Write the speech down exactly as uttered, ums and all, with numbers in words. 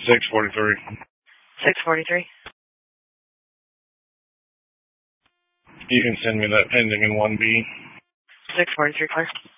six forty-three. six forty-three. You can send me that pending in one B. six forty-three, clear.